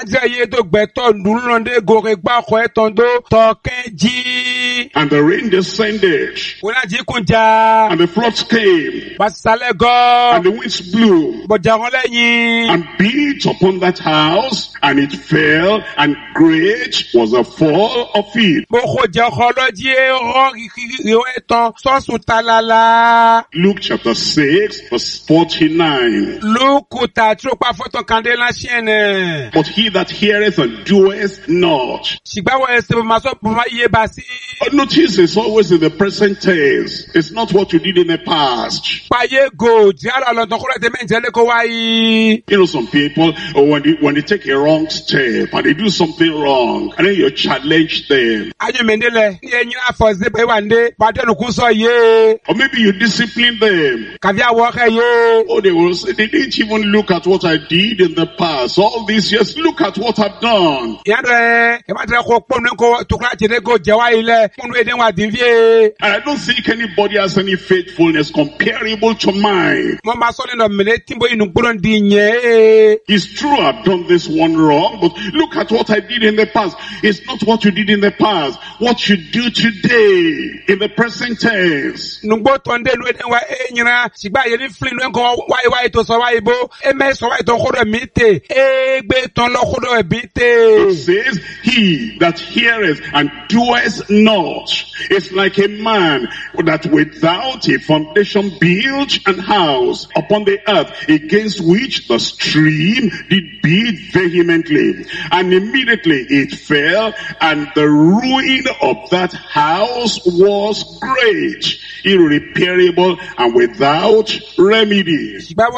And the rain descended, and the floods came, and the winds blew, and beat upon that house, and it fell, and great was the fall of it. Luke chapter 6, verse 49. But he that heareth and doeth not. Notice it's always in the present tense. It's not what you did in the past. You know, some people, when they take a wrong step and they do something wrong, and then you challenge them. Or maybe you discipline them. Oh, they will say, they didn't even look at what I did in the past. All these years, look at what I've done. And I don't think anybody has any faithfulness comparable to mine. It's true I've done this one wrong, but look at what I did in the past. It's not what you did in the past. What you do today in the present tense. It says, he that heareth and doeth not is like a man that without a foundation built an house upon the earth, against which the stream did beat vehemently, and immediately it fell, and the ruin of that house was great, irreparable, and without remedy.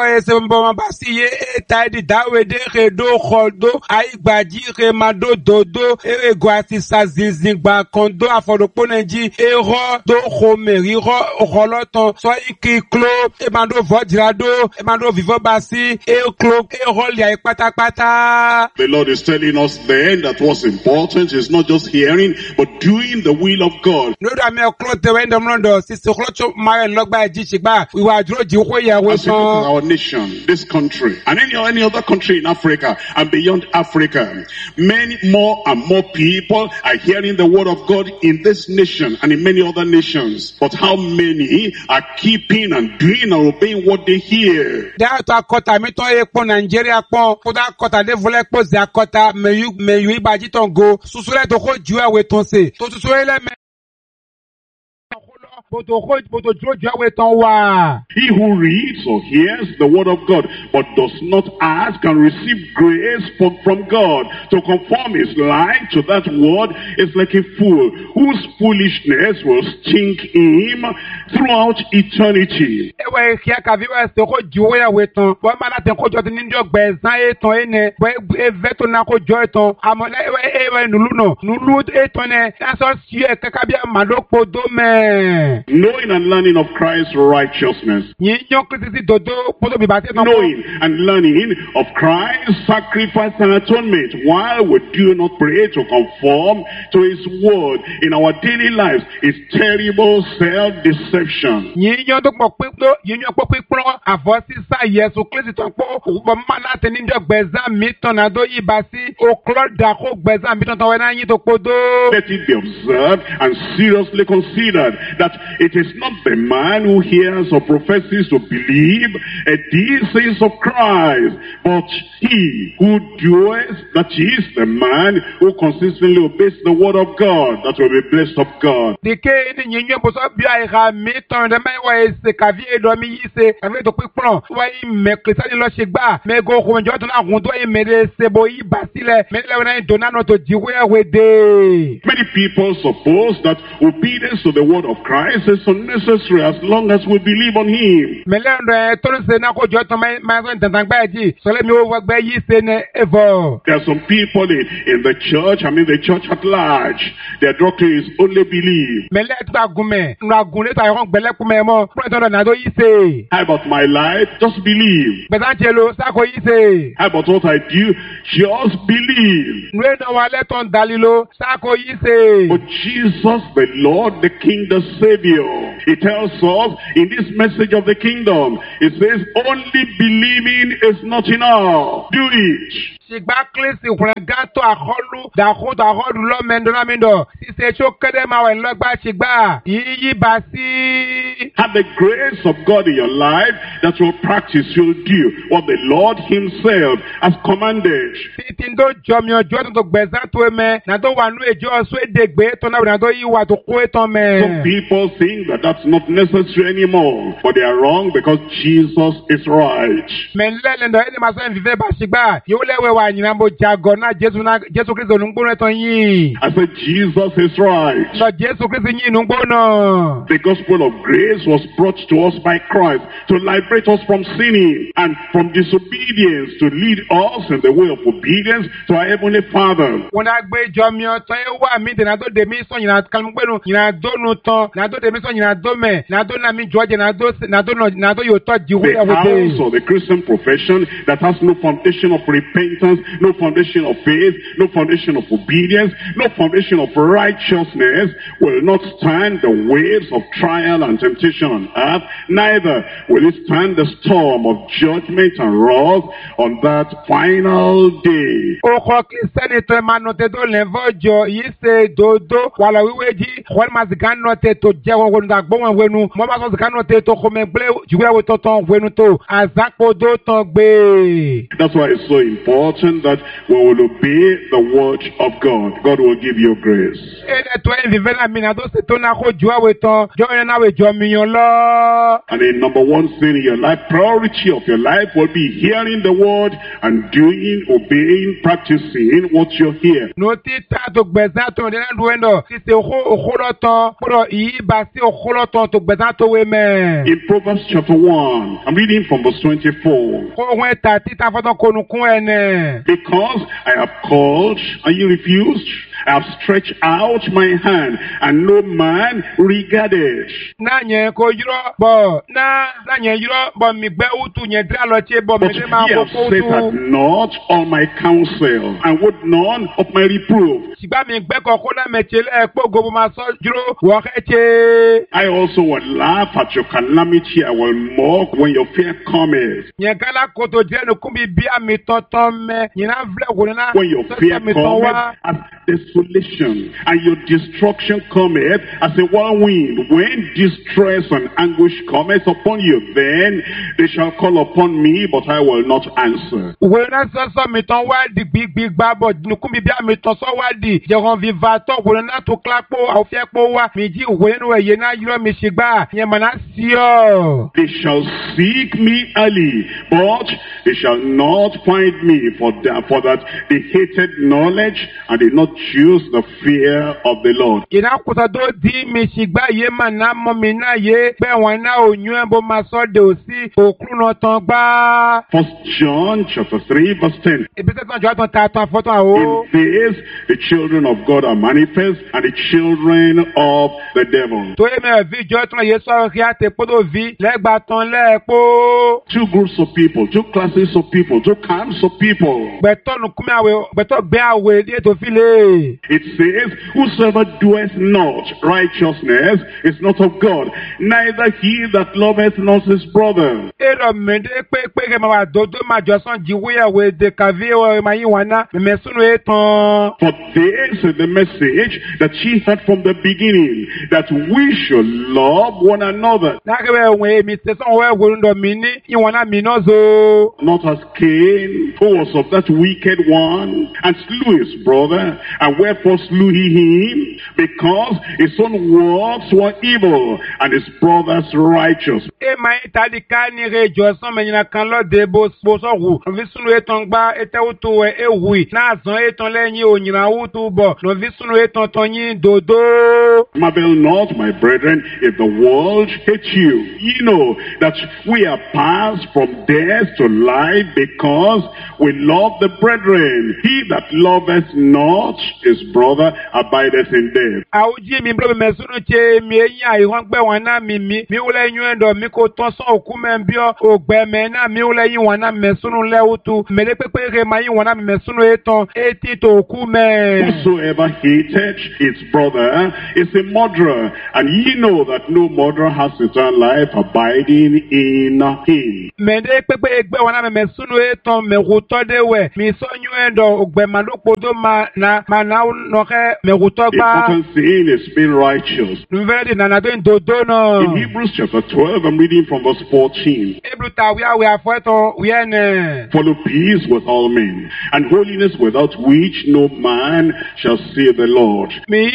The Lord is telling us then that what's important is not just hearing, but doing the will of God. As we look at our nation, this country, and any other country in Africa and beyond Africa, many more and more people are hearing the word of God in this nation and in many other nations. But how many are keeping and doing and obeying what they hear? He who reads or hears the word of God, but does not ask and receive grace from God to conform his life to that word is like a fool, whose foolishness will stink him throughout eternity. Knowing and learning of Christ's righteousness. Knowing and learning of Christ's sacrifice and atonement, while we do not pray to conform to his word in our daily lives, is terrible self-deception. Let it be observed and seriously considered that it is not the man who hears or professes to believe these things of Christ, but he who doeth, that is the man who consistently obeys the word of God, that will be blessed of God. Many people suppose that obedience to the word of Christ is unnecessary as long as we believe on him. There are some people in the church, the church at large, their doctrine is only believe. How about my life? Just believe. How about what I do? Just believe. But Jesus, the Lord, the King, the Savior, he tells us in this message of the kingdom, it says only believing is not enough. Do it. Shigba Klisi Gato Aholu, the Hood Ahod Lomen Donamindo, Sisecho Kedema and Logba Shigba, Yi Basi. Have the grace of God in your life that will practice, you'll do what the Lord himself has commanded. Tindo Jomio Jordan to Bezato me, Nado Wanu Ejo Swe Degbe, Tona Nado Iwa to Kueto me. Some people think that that's not necessary anymore, but they are wrong because Jesus is right. Menlendo Eni Maso Vive Bashigba, Yolewe wa Nyambo Jagona, Jesu Christo Nungbono Tonyi. I said Jesus is right. So Jesu Christo Nyi Nungbono. The gospel of grace was brought to us by Christ to liberate us from sinning and from disobedience, to lead us in the way of obedience to our Heavenly Father. When I gbe Jomio Toyewa mi de Nado de mi so Yina Kalmgbenu, Yina do no ton, Nado de mi so Yina do me, Nado na mi George, Nado yo to The house of the Christian profession that has no foundation of repentance, no foundation of faith, no foundation of obedience, no foundation of righteousness will not stand the waves of trial and temptation on earth, neither will it stand the storm of judgment and wrath on that final day. Oko Christian to manote do levojo yise dodo wala wiweji Juan Mazigan note to jewo wonu da gbon wenu mo ba so zikan note to komegble juwe wo toton wenu to azakpo do ton gbe. That's why it's so important that we will obey the word of God. God will give you grace. Ene to envive na mi na do se to na ko juwa we ton jo na we jo miyon lo. And the number one thing in your life, priority of your life, will be hearing the word and doing, obeying, practicing what you hear. No ti ta to gbeza to de na duendo ti se okolo ton pro yi ba si okolo ton to gbeza to we me. In Proverbs chapter 1, I'm reading from verse 24. Ko wen ta ti ta foton konukun ene. Because I have called and you refused, I have stretched out my hand and no man regarded. Na nye ko yiro bo na nye yiro bo mi gbe utu nye dra lo che bo But me ye ma have ko set at utu. naught all my counsel and would none of my reproof. Sigba mi gbe ko ko na me che le po go bo ma so jiro wo ke che. I also will laugh at your calamity. I will mock when your fear cometh. Nye gala ko to je no kumbi bia mi tonton me. Nye na vle wo na. When your fear cometh as desolation and your destruction cometh as a whirlwind. When distress and anguish cometh upon you, then they shall call upon me, but I will not answer. Wo na so mi ton wa di big babo no kumbi bia mi ton so wa di. Je ron vivato wo na to klapo au fie po wa mi ji wo no ye na yiro mi sigba. Nye mana sio. They shall seek me early, but they shall not find me, for that they hated knowledge and did not choose the fear of the Lord. Ina kusa do di mi sigba ye mana mo mi na ye pe won na onyu bo ma so de osi okru no ton gba. 1 John chapter 3 verse 10. Ebi se ton jo ton ta ton foto a o. In this, the children of God are manifest and the children of the devil. To e me vi jo ton ye so ri ate podo vi le gba ton le po. Two groups of people, two classes of people, two camps of people. Beto nu kumi awe, beto be awe di to file. It says, whosoever doeth not righteousness is not of God, neither he that loveth not his brother. Ero mende pe ke ma wa dodo ma jo son jiwe awe de kavi o ma yi wana me sunu eton. For this is the message that she heard from the beginning, that we should love one another. Na ke we mi se son we wo ndo mi ni yi wana mi no zo. Not as Cain, who was of that wicked one, and slew his brother. And wherefore slew he him? Because his own works were evil, and his brother's righteous. E ma itali ka ni re jo son me nyina kan lo de bo so wu. No vi sunu eton gba ete utu e wi. Na zon eton leyin o nyina utu bo. No vi sunu eton ton yin dodo. Marvel not, my brethren, if the world hates you. Ye know that we are passed from death to life because we love the brethren. He that loveth not his brother abideth in death. Auji mi blo me sunu che mi enya ihon gbe won na mi wule yin endo mi ko ton so oku me bio ogbe me na mi wule yin won na me sunu le utu me le pepe re ma yin won na me sunu eton eti to oku me. Whosoever hated his brother is a murderer, and ye know that no murderer has eternal life abiding in him. Me de pepe egbe won na me sunu eton me ruto de we mi so yin endo ogbe ma lo podo ma na no ke me ruto gba. Important thing is being righteous. Nu vere di na do dodo no. In Hebrews chapter 12, I'm reading from verse 14. Follow peace with all men, and holiness without which no man shall see the Lord. Then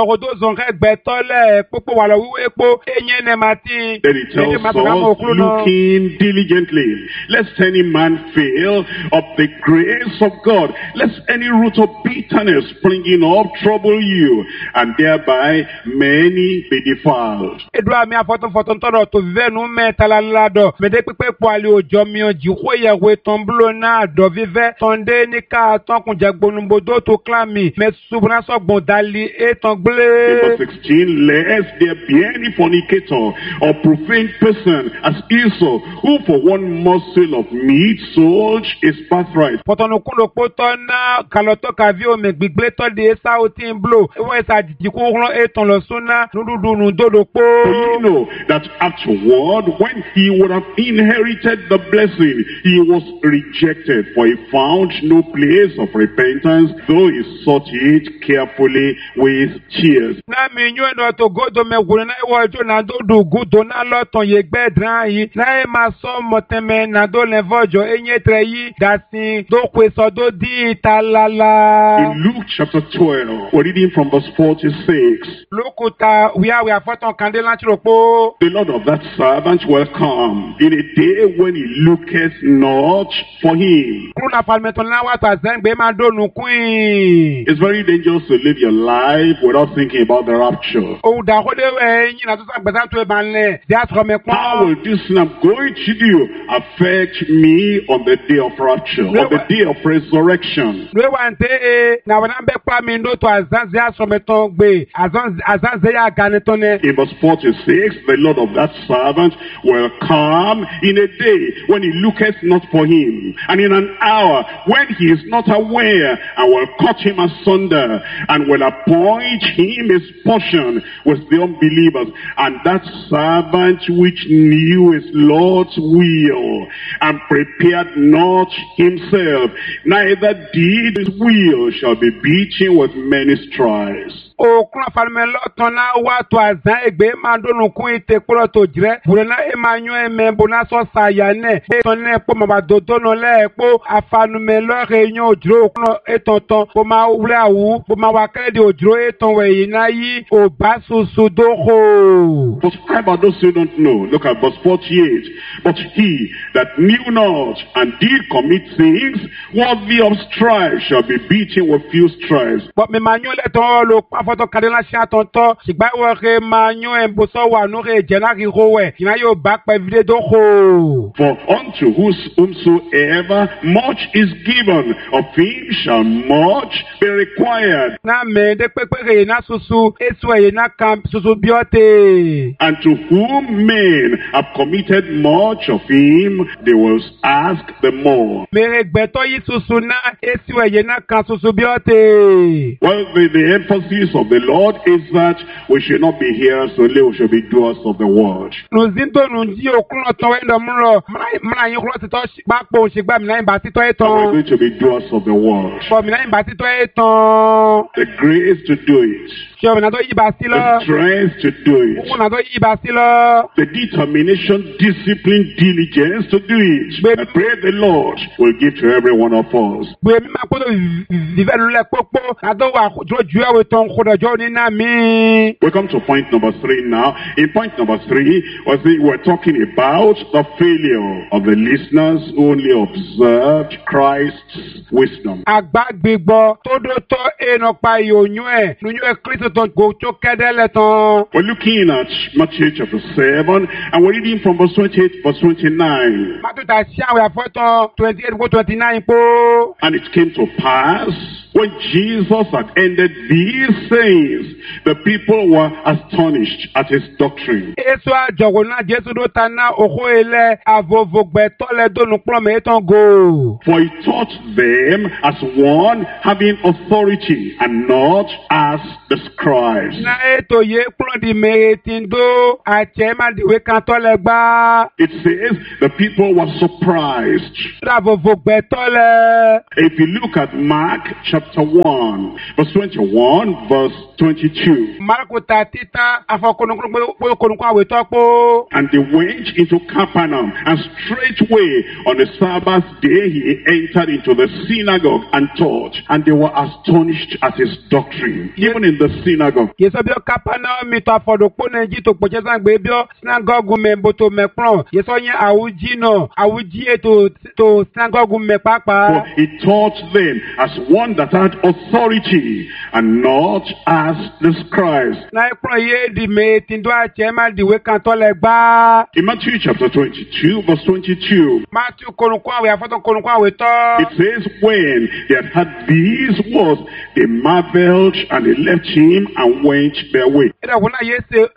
he tells us, looking diligently, lest any man fail of the grace of God, lest any root of bitterness springing up trouble you, and thereby many be defiled. To venu metala lado me de pepe po ali ojo mi oji koye we ton blo na do vive ton de ni ka ton kun jagbonumbo do to clami me subra so gbon dali e ton gle. Verse 16, lest there be any fornicator or profane person as Esau, who for one morsel of meat sold his birthright. Potono kulo potona kaloto kavio me gbigble to de Esau tin blo e we sa jiku ron e ton lo suna nududu nu dodo po. You know that afterward, when he would have inherited the blessing, he was rejected, for he found no place of repentance, though he sought it carefully with tears. Na mi nyo no to godo me gure na wo jo na do du gudo na lo ton ye gbe dran yi na e ma so moteme na do le vojo enye tre yi dasin do kwe so do di talala. In Luke chapter 12, we're reading from verse 46. Lokuta we are foton kandela chiropo. The Lord of that servant will come in a day when he looketh not for him. It's very dangerous to live your life without thinking about the rapture. How will this thing I'm going to do affect me on the day of rapture, on the day of resurrection? In verse 46, the Lord of that servant will come in a day when he looketh not for him, and in an hour when he is not aware, and will cut him asunder, and will appoint him his portion with the unbelievers. And that servant which knew his Lord's will, and prepared not himself, neither did his will, shall be beaten with many stripes. Okun afalmelo tona wa to azan egbe ma donu kun ite kuro to jire burena e ma yan eme bona so saya ne e ton ne po ma dodo no le po afanumelo re yan ojro okun etonton po ma wure awu po ma wa kede ojro eton we ina yi o basusu doho. For about those who don't know, look at verse 48. But he that knew not and did commit things worthy of strife shall be beaten with few stripes. But me manuel eton lo foto kadela sha tonto sigba wo re manyo emboso wa no re jenari rowe ina yo back by video do ho. For unto whomsoever much is given, of him shall much be required. Na me de pepere na susu eswe na camp susu biote. And to whom men have committed much, of him they will ask the more. Me regbeto yi susu na eswe na camp susu biote. Well, the emphasis of the Lord is that we should not be hearers only, we should be doers of the word. We're going to be doers of the word. The grace to do it. The strength to do it. The determination, discipline, diligence to do it. I pray the Lord will give to every one of us. We come to point number 3 now. In point number 3, we're talking about the failure of the listeners who only observed Christ's wisdom. We're looking at Matthew chapter 7, and we're reading from verse 28, verse 29. And it came to pass, When Jesus had ended these things, the people were astonished at his doctrine. Eso àjọ̀wò náà Jésù ló ta ná òkú ilẹ̀ àvòvògbẹ̀ tọ́lẹ̀ dónú plọ́mẹ̀ ètò go. For he taught them as one having authority and not as the scribes. Na ètò yẹ plọ́ndì mèrè tí ń dó àjẹ́mádìwé kan tọ́lẹ̀ gbá. It says the people were surprised. Àvòvògbẹ̀ tọ́lẹ̀. If you look at Mark chapter 1, verse 21, verse 22. Marko ta títà afọkọ̀nùkọ̀ àwẹ̀ tọ́pọ̀. And they went into Capernaum, and straightway on the Sabbath day he entered into the synagogue and taught. And they were astonished at his doctrine, even in the synagogue. Yẹ́sọ́ bí ó Capernaum mi tó àfọ̀dọ̀pọ̀ náà jí tó pọ̀jẹ́ sàgbé bí ó synagogue mẹ́mbó tó mẹ́pọ̀n. Yẹ́sọ́ yẹn àwùjí náà àwùjí ètò synagogue mẹ́ pàápàá. For he taught them as one that had authority and not as the scribes. Náà ẹ̀pọ̀n yé di mẹ́ tí ń dó àjẹ́mádìwé kan tọ́lẹ̀ gbá. In Matthew chapter 22, verse 22, Matthew kọ̀nùkọ̀ àwẹ̀ àfọ̀tọ̀ kọ̀nùkọ̀ àwẹ̀ tọ́. it says, when they had heard these words, they marveled and they left him and went their way. Ìdàwọ̀ náà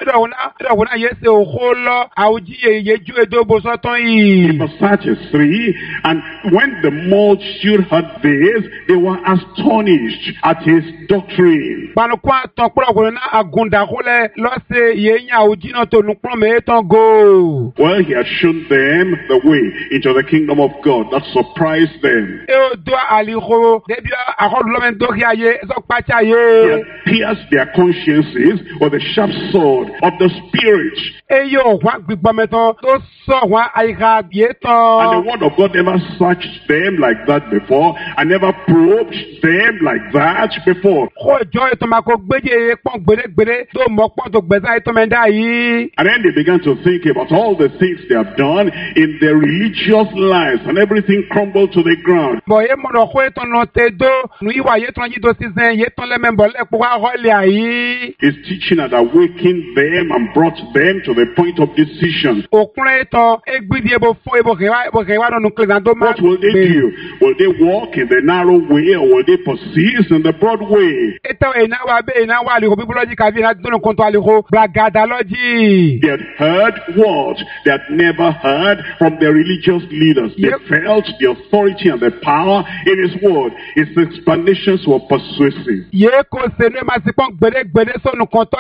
yé ṣe òkú lọ àwùjí yèyé ju èdè òbòsọ́tàn yìí. Verse 33, and when the multitude heard this, they were astonished at his doctrine. Panukú àtọ̀kùrọ̀ òkùnrin náà àgùndàkúlẹ̀ lọ́sẹ̀ yéyìn àwùjí náà tó nùpọ̀ mẹ́tàn go. Well, he had shown them the way into the kingdom of God. That surprised them. Eo do àlìkò débi àkọlùlọ́mẹ́ dókè ayé sọ́pàtì He ayé. had pierced their consciences with the sharp sword of the Spirit. Eyo wá gbígbọ́ mẹ́tàn tó sọ wá àyíká yé And tán. the word of God never searched them like that before, and never probed them like that before. Kó ìjọ ètò máa kó gbéjì pọ́n gbèrègbèrè tó mọ̀ pọ́n tó gbẹ̀sán ètò mẹ́ta yìí. And then they began to think about all the things they have done in their religious lives, and everything crumbled to the ground. Bọ̀ yé mọ̀nà kó ètò náà tẹ dó nu ìwà yé tán yí tó sísẹ́ yé tán lẹ́mẹ̀bọ̀ lẹ́pọ̀ wá rọ́ọ̀lì àyí. His teaching had awakened them and brought them to the point of decision. Òkúnrẹ́ ètò égbìdì ebo fún ebo kẹwàá nínú kílísàn tó máa What will they do? Will they walk in the narrow way, or will they persist in the broad way? Ètò ìnáwó abẹ́ ìnáwó àlìkò bíbélọ́jì kàfí ìnáwó tó nìkan tó àlìkò bragadalọ́jì. They had heard what they had never heard from their religious leaders. They Yep. felt the authority and the power in his word. His explanations were persuasive. Yé kò sẹ́nu ẹ̀ máa ti pọ́n gbèdégbèdé sọ́nù kan tó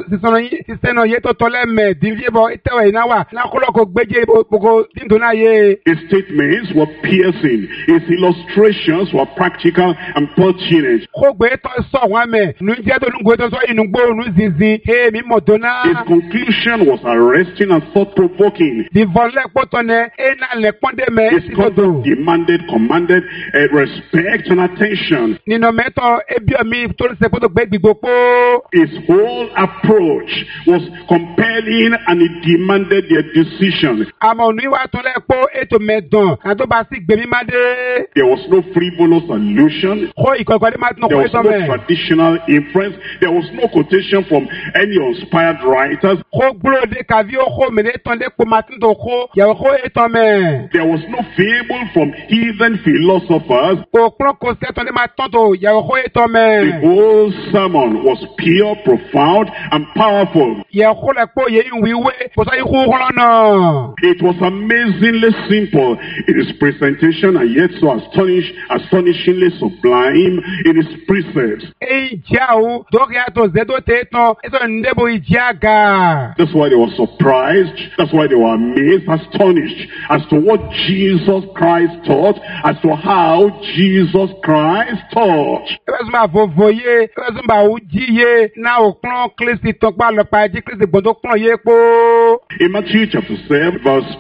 sísẹ́nà yé tó tọ́lẹ̀ mẹ́ dìbí bọ̀ ètò ìnáwó lákòlò kò gbéjì gbogbo dídùn náà yé. His statements were piercing. His illustrations were practical and pertinent. Kó gbé tó sọ wọn mẹ́ nu jẹ́ tó nu gbé tó sọ inú gbó nu zizi hé mi mọ̀ tó náà. His conclusion was arresting and thought-provoking. Dìvọ̀lẹ̀ pọ̀tọ̀ nẹ ẹ̀ náà lẹ̀ pọ́ndé mẹ́ His sí tó tó. conduct commanded respect and attention. Nínú mẹ́tọ̀ ebi omi tó ń sẹ́kọ́ tó gbé gbígbó pó. His whole approach was compelling, and it demanded their decision. Àmọ̀ ònú ìwà tó lẹ̀ pó ètò mẹ́dàn àti bá sí gbèmí má dé. There was no frivolous allusion. Kó ìkọ̀kọ̀ dé má tún There kó was ètò no mẹ́. traditional inference. There was no quotation from any inspired writers. Kó gbúròdé kàví ó kó mẹ́lẹ́ tán dé kó má tún tó kó yàwó kó ètò mẹ́. There was no fable from heathen philosophers. Òkúrọ̀ kò sẹ́tọ̀ dé má tán tó yàwó kó ètò The mẹ́. whole sermon was pure, profound, and powerful. Yàwó kó lẹ̀ pó yẹ ìwíwé kò sọ ikú kúrọ̀ náà. It was amazingly simple in its presentation, and yet so astonishingly sublime in its precepts. Èyí jẹ́ àwọn dókè àtọ̀ zẹ́dọ̀ tẹ̀ tán ètò ìdẹ́bò ìjì àgà. That's why they were surprised. That's why they were amazed, astonished as to what Jesus Christ taught, as to how Jesus Christ taught. Ẹ̀fẹ̀sùn bá fòfò yé, ẹ̀fẹ̀sùn bá wùjí yé, náà òkúrọ̀ kírísì tán pa lọ́pàá ẹ̀jí kírísì gbọ́dọ̀ kúrọ̀ yé pó. In Matthew chapter 7, verse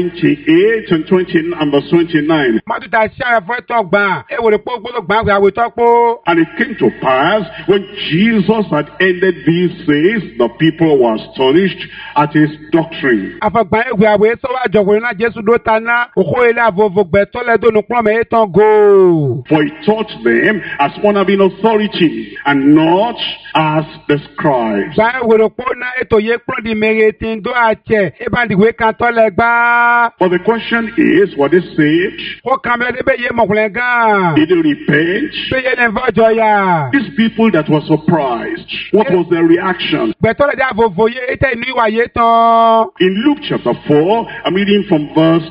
28 and verse 29. Mátú ta ṣe àwọn ẹ̀fọ́ ìtàn gbà, èwòrè pó gbọ́dọ̀ gbà àwẹ̀ tán pó. And it came to pass, when Jesus had ended these things, the people were astonished at his doctrine. Àfọ̀gbà ẹ̀wẹ̀ àwẹ̀ sọ́wọ́ àjọkùnrin náà Jésù ló ta ná, òkú ilé àfọ̀fọ̀gbẹ̀ tọ́lẹ̀ tó nù pọ́n mẹ́ tán go. For he taught them as one having authority, and not as the scribes. Gbà ẹ̀wòrè pó ná ètò yé pọ́n di mèrè tí ń dó àjẹ́, ìbàdìwé kan tọ́lẹ̀ gbà. But the question is, were they saved? Ó kàn mí lẹ́dẹ́gbẹ́ yé mọ̀kùnrin gan. Did they repent? judgment. Péye lè vọ́jọ ya. These people that were surprised, what was their reaction? Gbẹ̀tọ́ lè dé àvòvòye ètè inú ìwàyé tán. In Luke chapter 4, I'm reading from verse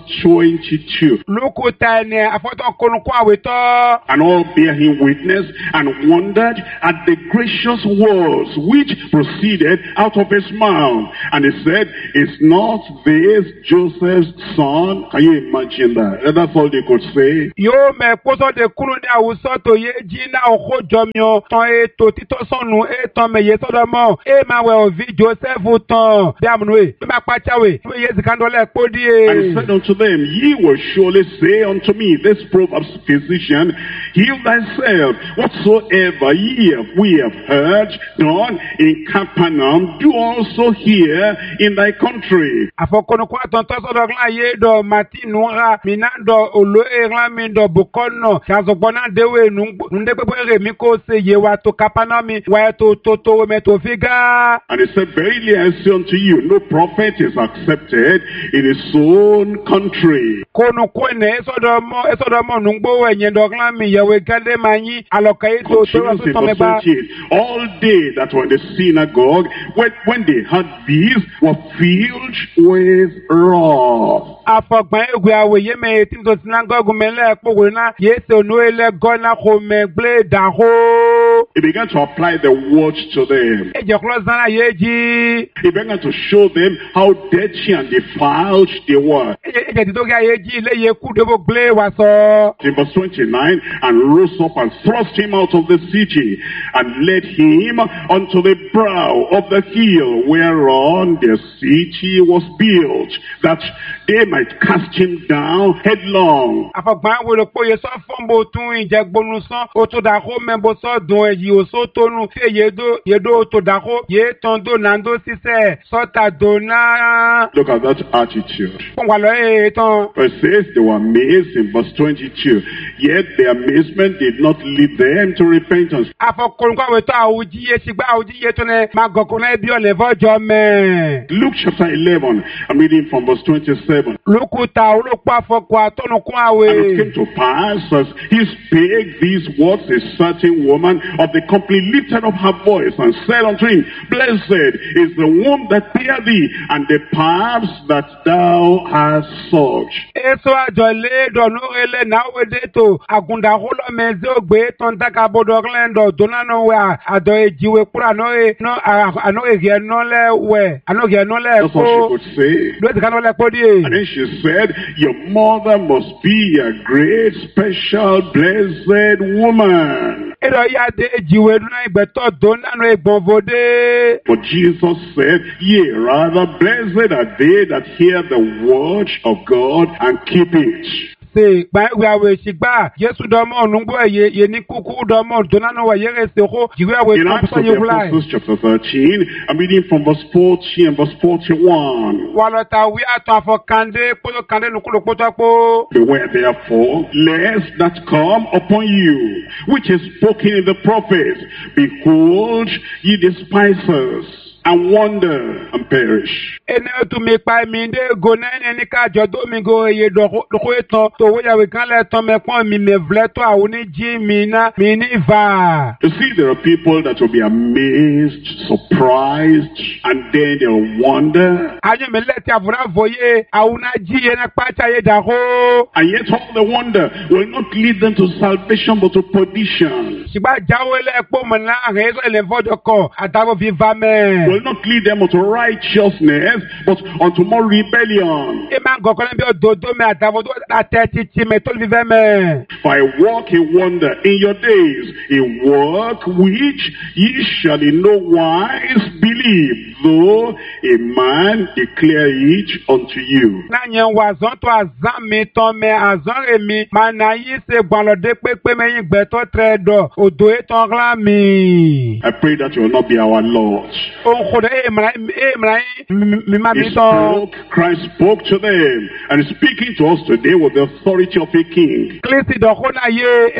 22. Lókù ta ẹni àfọ́tọ́ konukún àwètọ́. And all bear him witness and wondered at the gracious words which proceeded out of his mouth. And he said, is not this Joseph's son? Can you imagine that? That's all they could say. Yóò mẹ kóso de kúrò ní àwùsọ tó yé jí náà òkú jọmọ tán ètò títọ́ sọnù ètò mẹ̀yẹ sọ́dọ̀ mọ́ máa wẹ̀ òvi Joseph tán bí àmúnúwè bí máa pàjáwè bí yé zikandọ́lẹ̀ kódìé. And he said unto them, ye will surely say unto me, this Proverbs, physician, heal thyself. Whatsoever we have heard done in Capernaum, do also here in thy country. Àfọkànnukú àtọ̀ntọ́ sọ́dọ̀ ńlá yé dọ̀ Màtínú ra mìíràn dọ̀ olóyè ńlá mi dọ̀ Bùkọ́nà ṣàzọ̀gbọ́n náà déwé nùdẹ́gbẹ́gbẹ́ rẹ̀ mi kò ṣe yé wa tó Capernaum wáyé tó mẹ́tò fi gá. And he said, verily I say unto you, no prophet is accepted in his own country. Konukú ẹ̀nẹ́ ẹ̀sọ́dọ̀ mọ́ nùgbó ẹ̀yẹ dọ̀ ńlá mi yẹ̀wé gádé máa yín àlọ́kà yìí tó rọ̀ tó tán mẹ́gbà. All they that were in the synagogue, when they heard these, were filled with wrath. Afọgbọ́n egwu àwòye mẹ́yẹ tí tó sinagogu mẹ́lẹ́ pòwò náà yéé ṣe ònú ilẹ̀ gọ́nà kò mẹ́gbẹ́ dàhó. He began to apply the word to them. Ẹ̀jẹ̀ kúlọ̀ sanra yéé jí. He began to show them how dirty and defiled they were. Ẹ̀jẹ̀ títọ́ kí a yéé jí ilé yéé kú débò gbé wa sọ. In verse 29, and rose up and thrust him out of the city, and led him unto the brow of the hill whereon the city was built, that they might cast him down headlong. Àfọ̀gbọ́n wo ló pòye sọ fún bó tún ìjẹ́gbónú sán, ó tó dàkó mẹ́bó sọ́dún ẹ̀yí òsó tónú, tí yédó tó dàkó, yé tán dó nàndó sísẹ̀, sọ́tà dó náà. Look at that attitude. Fún wa lọ tán. It says they were amazed in verse 22, yet their amazement did not lead them to repentance. Àfọ̀kùnrin kọ́ àwòtọ́ àwòjíyé ṣùgbọ́n àwòjíyé tó ní máa gọ̀kùn náà bí ọ̀lẹ́ fọ́jọ́ mẹ́. Luke chapter 11, I'm reading from verse 27. Lókùtà olóòpá àfọ̀kù àtọ́nukún àwẹ̀. And it came to pass as he spake these words, a certain woman of the company lifted up her voice and said unto him, blessed is the womb that bare thee, and the paths that thou hast sucked. Èso àjọlé dọ̀nù ilẹ̀ náà wédè tó àgùndàkúlọ̀ mẹ́zẹ́ ògbé tán dákàbọ̀dọ̀ ọ̀glẹ́ndọ̀ dọ́nánà wẹ̀ àdọ̀ èjìwé kúrò àná ègì ẹ̀nà lẹ́wẹ̀ àná ègì ẹ̀nà lẹ́kọ́. That's what she could say. Lóòtì kan lẹ́kọ́ díẹ̀. And then she said, your mother must be a great, special, blessed woman. Èdò yá dé èjìwé dúná ìgbẹ́tọ̀ dọ́nánà ìgbọ̀nvòdé. But Jesus said, yea, rather blessed are they that hear the word of God and keep it. Se gbàgbé àwẹ̀ ìṣìgbà Jésù dọ́mọ̀ ònúgbò yé ní kúkú dọ́mọ̀ dọ́nánà wẹ̀ yẹ́rẹ́ ṣèkó jìwé àwẹ̀ In Acts of the Apostles chapter 13, I'm reading from verse 40 and verse 41. Wà lọ́ta wí àtọ̀ àfọ̀kàndé kótó kàndé nùkúlò kótó pó. Beware therefore, lest that come upon you, which is spoken in the prophets, behold, ye despisers, and wonder and perish. Ene tu mi pa mi de go na ni ka jo do mi go ye do ko etan to wo ya we kan le tan me pon mi me vle to awon ni ji mi na mi ni va. You see, there are people that will be amazed, surprised, and then they'll wonder. Ayo me le ti avura voye awon na ji ye na pa cha ye da ho. And yet all the wonder will not lead them to salvation but to perdition. Sigba jawo le po mo na re so le vojo ko atabo vi va me. Will not lead them unto righteousness, but unto more rebellion. For I walk a wonder in your days, a work which ye shall in no wise believe, though a man declare it unto you. I pray that you will not be our Lord. Christ spoke to them and is speaking to us today with the authority of a king.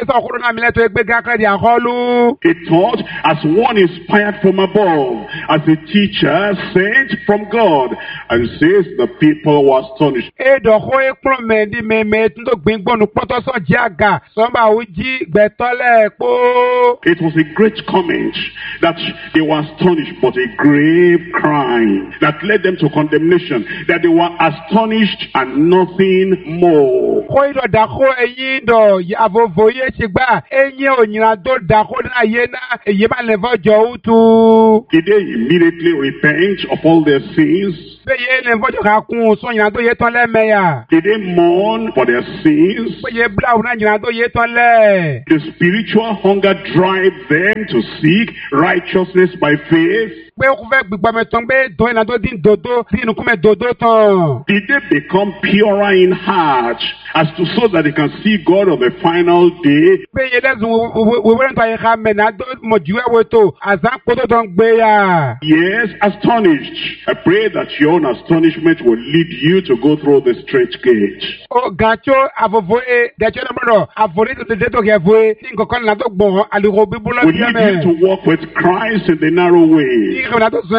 He taught as one inspired from above, as a the teacher sent from God. And says the people were astonished. Edo ho ekpro mendi me tundo gbingbonu poto so jaga. Somba uji gbetole po. It was a great comment that they were astonished, but a grave crying that led them to condemnation, that they were astonished and nothing more. Ko ido da ho eyin do avovoye chigba enye onyira do da ho na yena eye ba levo jo utu. Did they immediately repent of all their sins? Be ye levo jo ka kun so nyira do ye ton le meya. Did they mourn for their sins? Be ye bla una nyira do ye ton le. The spiritual hunger drive them to seek righteousness by faith. Pé o fẹ́ gbígbà mẹ́tàn pé dùn iná tó dín dòdó sí inú kúmẹ̀ dòdó tán. Did they become purer in heart as to so that they can see God on the final day? Pé iye lẹ́sùn wíwẹ́rẹ́ tó àyíká mẹ́nà tó mọ̀ jù ẹ̀wọ̀ tó àzá kótó tó ń gbé yà. Yes, astonished. I pray that your own astonishment will lead you to go through the straight gate. O gàtó àfọ̀fọ̀ dẹ̀jọ́ náà mọ̀rọ̀ àfọ̀rí tó tètè tó kẹ̀ fún ní nǹkan kan náà tó gbọ̀n àlùkò bíbélì Will lead you to walk with Christ in the narrow way. And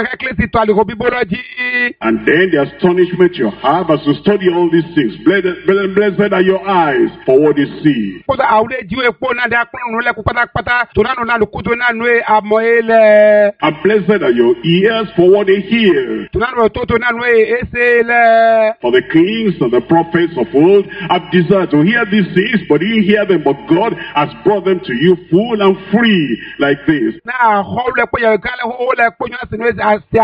then the astonishment you have as you study all these things. Blessed are your eyes for what you see. And blessed are your ears for what they hear. For the kings and the prophets of old have desired to hear these things, but you didn't hear them, but God has brought them to you full and free like this. Pray to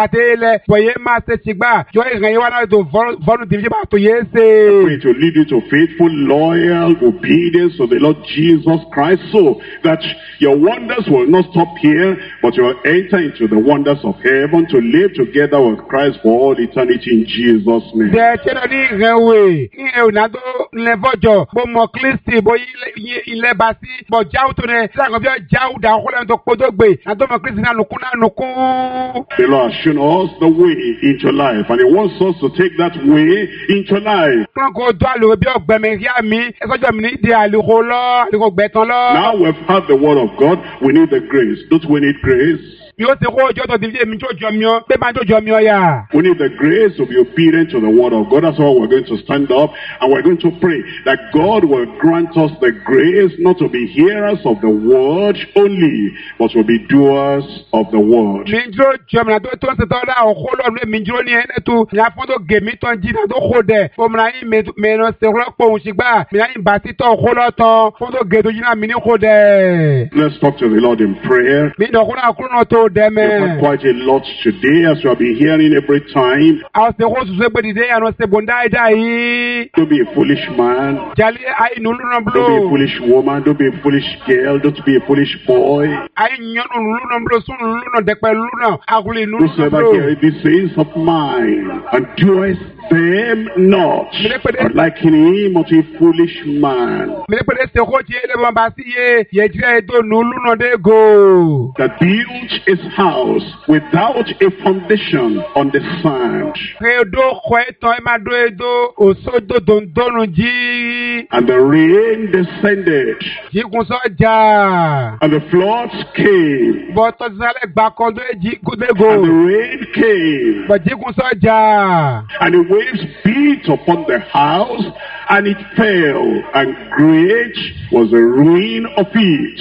lead you to faithful, loyal obedience to the Lord Jesus Christ, so that your wonders will not stop here, but you will enter into the wonders of heaven to live together with Christ for all eternity in Jesus' name. The Lord has shown us the way into life, and He wants us to take that way into life. Now we've had the word of God, we need the grace. Don't we need grace? We need the grace to be obedient to the word of God. That's why we're going to stand up and we're going to pray that God will grant us the grace not to be hearers of the word only, but to be doers of the word. Let's talk to the Lord in prayer. We've had quite a lot today, as you have been hearing every time. Don't be a foolish man. Don't be a foolish woman. Don't be a foolish girl. Don't be a foolish boy. Whosoever heareth these sayings of mine and doeth them not, but liken him unto a foolish man that built his house without a foundation on the sand. And the rain descended, and the floods came, and the rain came, and the waves beat upon the house, and it fell, and great was the ruin of it.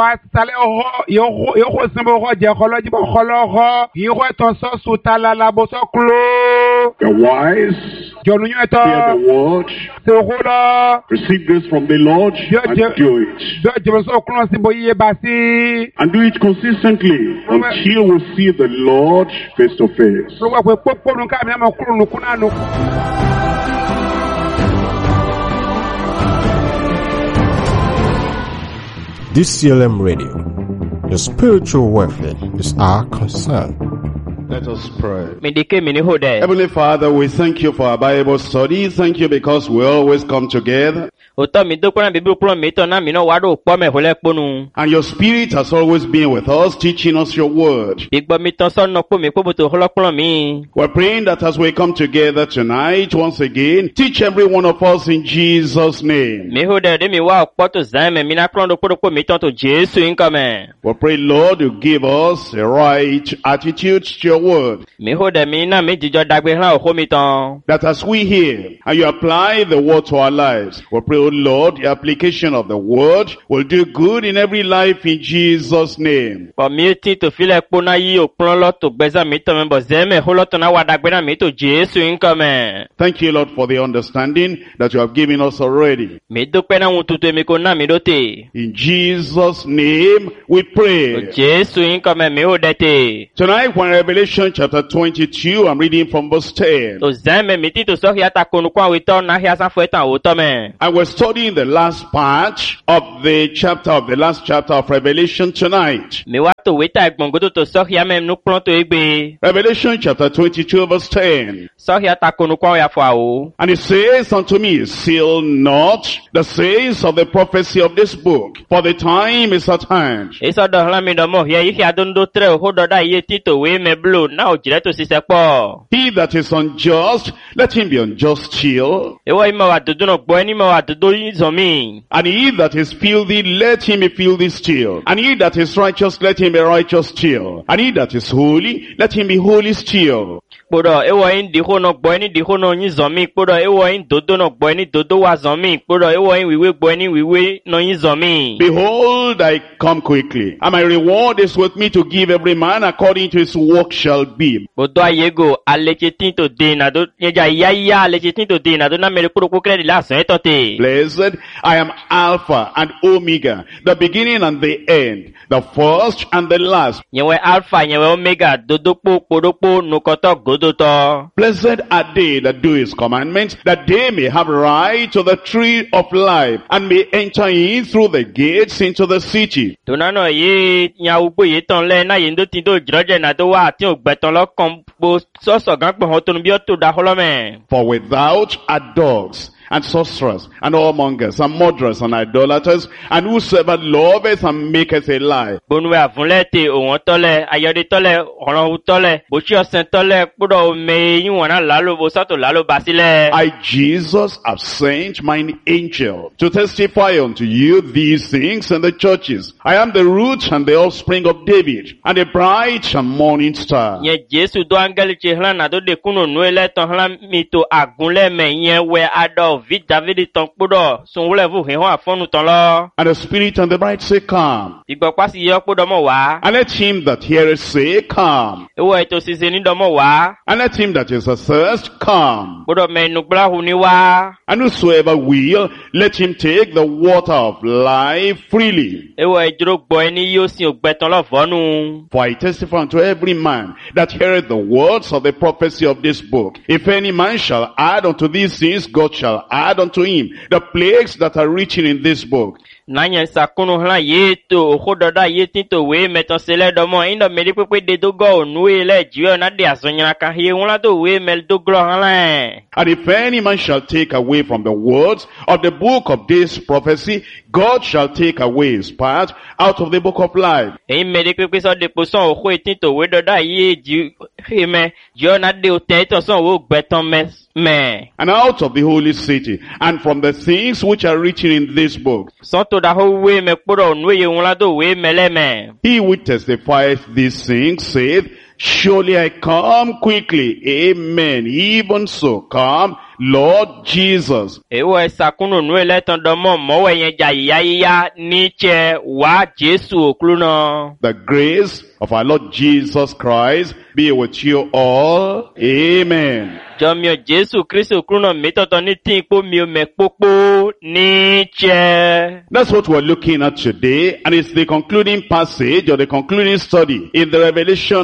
The wise hear the word, receive grace from the Lord, and do it. And do it consistently until we see the Lord face to face. DCLM Radio. Your spiritual welfare is our concern. Let us pray. Heavenly Father, we thank you for our Bible study. Thank you because we always come together. Oto mi do kwana bibi kuro mi to na mi no wado po me hole ponu. And your spirit has always been with us, teaching us your word. Bigbo mi ton son no po mi po to holo kuro mi. We're praying that as we come together tonight, once again, teach every one of us in Jesus' name. Mi ho de mi wa po to zame mi na kuro do po mi ton to Jesu inkame. We pray, Lord, you give us a right attitude to your word. Mi ho de mi na mi jijo dagbe hlan o mi ton. That as we hear and you apply the word to our lives, we pray, oh Lord, the application of the word will do good in every life in Jesus' name. For mi ti to file po na yi o plon lo to gbeza mi to me bo zeme holo to na wa dagbe na mi to Jesu inkame. Thank you, Lord, for the understanding that you have given us already. Mi do pe na won tutu mi ko na mi do te. In Jesus' name we pray. Jesu inkame mi ho de te. Tonight, when Revelation chapter 22, I'm reading from verse 10. To zeme mi ti to so ya ta konu kwa we to na hia san fo etan o to me. And we're studying the last part of the last chapter of Revelation tonight. Mi wa to we ta gbongo to so ya me nu plon to egbe. Revelation chapter 22 verse 10. So ya ta konu kwa ya fo o. And it says unto me, seal not the sayings of the prophecy of this book, for the time is at hand. Eso do hla mi do mo hia yi do ndo tre ho do da ye ti to we me blue na o jire to sise po. He that is unjust, let him be unjust still. Ewo imo wa dudu no gbo ni mo wa dudu yin zo mi. And he that is filthy, let him be filthy still. And he that is righteous, let him be righteous still. And he that is holy, let him be holy still. Podo ewo yin di ho no gbo ni di ho no yin zo mi. Podo ewo yin dodo no gbo ni dodo wa zo mi. Podo ewo yin wiwe gbo ni wiwe no yin zo mi. Behold, I come quickly, and my reward is with me to give every man according to his work shall be. Podo ayego alechetin to de na do nyeja ya alechetin to de na do na mere kuro ko kre di la so etote. Blessed, I am Alpha and Omega, the beginning and the end, the first and the last. Nyewe alpha nyewe omega dodo po podopo nukoto godoto. Blessed are they that do his commandments, that they may have right to the tree of life, and may enter in through the gates into the city. Tonano ye nya ugbo ye ton le na ye ndo ti do jroje na do wa ti ogbeton lo kan bo so gan pe ho tonu bi o to da holome. For without are dogs, and sorcerers, and whoremongers, and murderers, and idolaters, and whosoever loveth and maketh a lie. Bonwe avunle te owon tole, ayode tole, oran tole, bochi osen tole, podo me yin wona lalo bo sato lalo basile. I, Jesus, have sent mine angel to testify unto you these things in the churches. I am the root and the offspring of David, and a bright and morning star. Ye Jesu do angeli che hlan na do de kunu nu ele ton hlan mi to agunle me yen we ado vit David ton podo sun wole vu he ho afonu ton lo. And the spirit and the bride say, come. Igbo pasi yo podo mo wa. And let him that heareth say, come. Ewo eto sise ni do mo wa. And let him that is athirst come. Podo me nugbla hu ni wa. And whosoever will, let him take the water of life freely. Ewo ejro gbo eni yo sin ogbeton lo fonu. For I testify unto every man that heareth the words of the prophecy of this book. If any man shall add unto these things, God shall add unto him the plagues that are written in this book. Nanya sakunu hla ye to khododa ye tinto we meton sele domo indo medi pepe de dogo nu ele jiwe na de asonya ka he wona to we mel do glo hla. And if any man shall take away from the words of the book of this prophecy, God shall take away his part out of the book of life. E medi pepe so de poson o kho tinto we doda ye ji he me jo na de o teto son wo gbeton me. And out of the holy city, and from the things which are written in this book. So to da ho we me poro nu ye wona do we mele me. He which testifieth these things saith, surely I come quickly. Amen. Even so come, Lord Jesus. Ewo esakunu nu ele ton domo mo we yen ja ya ni che wa Jesu okruno. The grace of our Lord Jesus Christ be with you all. Amen. Jomio Jesu Christo okruno metoto ni tin po mi o me popo ni che. That's what we're looking at today, and it's the concluding passage or the concluding study in the revelation of Jesus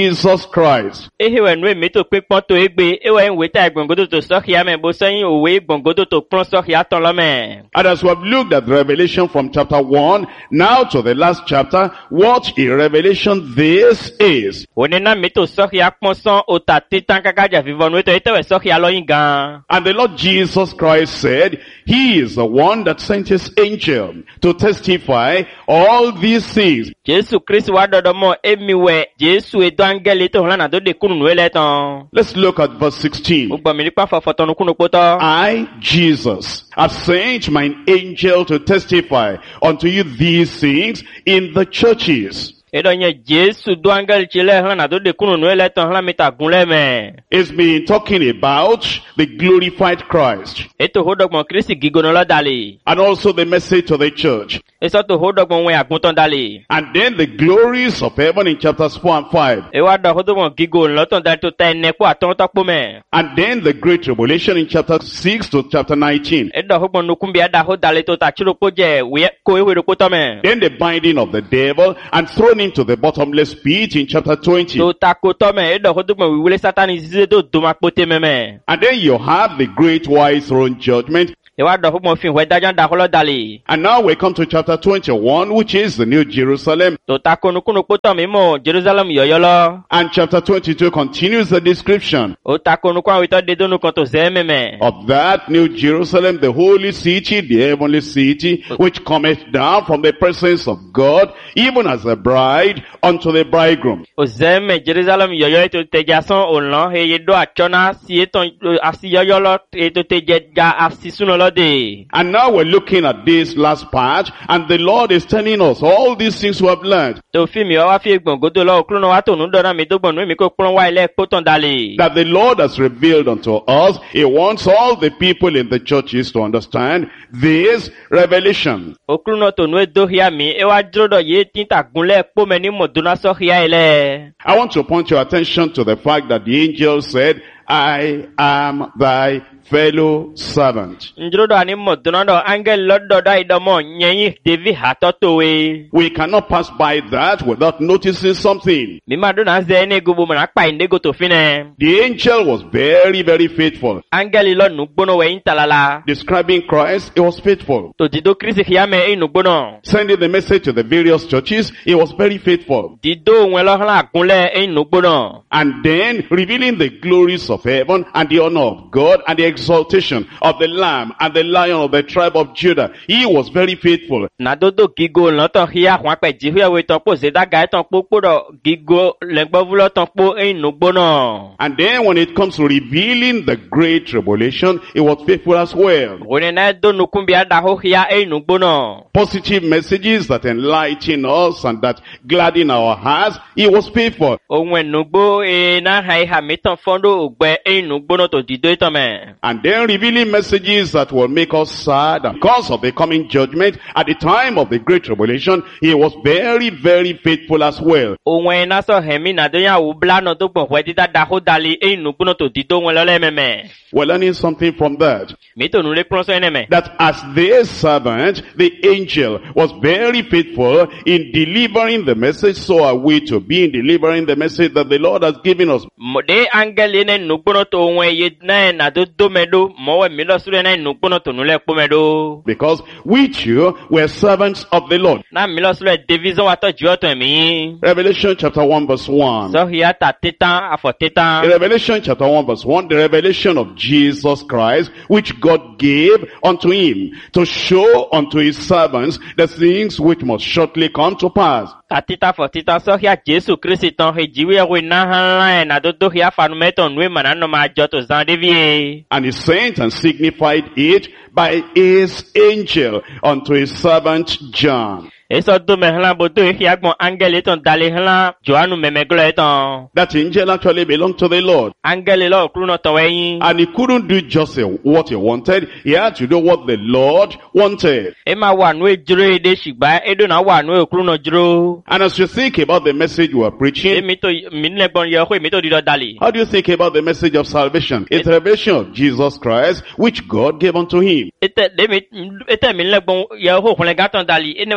Jesus Christ. Ehewe nwe mi to pekpon to egbe, ewe nwe ta gbongodo to sokhia me bo sayin owe gbongodo to pon sokhia ton lo me. And as we have looked at Revelation from chapter 1, now to the last chapter, what a revelation this is. Onena mi to sokhia pon son o ta titan kakaja vivon we to etewe sokhia lo yin gan. And the Lord Jesus Christ said, He is the one that sent His angel to testify all these things. Jesu Christ wa dodo mo emiwe Jesu edo angeli to hlan do de kunu ele ton. Let's look at verse 16. Ogba mi lipa fofotonu kunu poto. I, Jesus, have sent mine angel to testify unto you these things in the churches. Edo nye Jesu do angeli chile hlan do de kunu ele ton hlan mi ta gunle me. It's been talking about the glorified Christ Eto hodogmo Christ gigono lo dali. and also the message to the church. Eso to hodogmo we agunton dali. And then the glories of heaven in chapters 4 and 5. Ewa do hodogmo gigon lo ton dali to ta ene ko aton to po me. And then the great tribulation in chapter 6 to chapter 19. Edo hodogmo nukumbi ada ho dali to ta chiro po je we ko ewe ro po to me. Then the binding of the devil and thrown into the bottomless pit in chapter 20. To ta ko to me edo hodogmo we wile satani zize do do ma pote me me. And then you have the great white throne judgment. Ewa do hodogmo fin we dajan da holo dali. And now we come to chapter 21, which is the New Jerusalem. To ta ko nukunu po to me mo Jerusalem yoyolo. And chapter 22 continues the description O ta ko nukwan we to de do nu kon to ze me me. of that New Jerusalem, the holy city, the heavenly city, which cometh down from the presence of God, even as a bride unto the bridegroom. O ze me Jerusalem yoyo to te jason o lan he ye do achona si eton asi yoyolo e to te je ga asisuno lo de. And now we're looking at this last part, and the Lord is telling us all these things we have learned, To fi mi o wa fi gbongodo lo okruno wa to nu do na mi do gbonu mi ko pon wa ile poton dali. that the Lord has revealed unto us. He wants all the people in the churches to understand this revelation. Okruno to nu do hia mi e wa drodo ye tinta gunle po me ni moduna so hia ile. I want to point your attention to the fact that the angel said, I am thy fellow servant. Ndrodo ani moduna do angel lodo da idomo nyin David hatoto we. We cannot pass by that without noticing something. Mi ma do na ze ne gubu mo na pa inde go to fine. The angel was very, very faithful. Angel lo nu gbono we intalala. Describing Christ, he was faithful. To dido Christ hia me e nu gbono. Sending the message to the various churches, he was very faithful. Dido won lo hla gunle e nu gbono. And then revealing the glories of heaven and the honor of God and the exaltation of the Lamb and the Lion of the tribe of Judah. He was very faithful. Na dodo gigo lo ton hia hwan pe ji hia we ton po se da ga ton po do gigo legbo vulo ton po e nu gbono. And then when it comes to revealing the great tribulation, he was faithful as well. Woni na do nu kumbi ada ho hia e nu gbono. Positive messages that enlighten us and that gladden our hearts, he was faithful. Ohun enugbo e na ha mi ton fondo ogbe e nu gbono to dido itan me. And then revealing messages that will make us sad because of the coming judgment at the time of the great tribulation, he was very, very faithful as well. Ohun na so hemi na do ya wo bla no to gbon we dida da ho dali e nu gbono to dido won lo le meme. We're learning something from that. Mi to nu le pron so ene me. That as their servant, the angel was very faithful in delivering the message, so are we to be in delivering the message that the Lord has given us. Mo de angel ne nu gbono to won ye na do medo mo we mi lo sure na nu gbono to nu le po medo. Because we too were servants of the Lord. Na mi lo sure division wa to ju to mi. Revelation chapter 1 verse 1. So hia ta titan afo In titan. Revelation chapter 1 verse 1, the revelation of Jesus Christ, which God gave unto him to show unto his servants the things which must shortly come to pass. Ta titan fo titan so hia Jesu Christ ton he jiwe we na han na do hia fanu meton nu ma na no ma jo to zan devie. And he sent and signified it by his angel unto his servant John. Eso do me hlan bodo hia gbon angel ton dale hlan Joanu memeglo eton. That angel actually belonged to the Lord. Angel lo okru no to weyin. And he couldn't do just what he wanted. He had to do what the Lord wanted. E ma wa nu ejuro ede shigba edo na wa nu okru no juro. And as you think about the message we are preaching, E mi to mi le gbon ye ho mi to dido dali. how do you think about the message of salvation? It's the revelation of Jesus Christ, which God gave unto him. Ete mi le gbon ye ho hunle gaton dali ene we so hia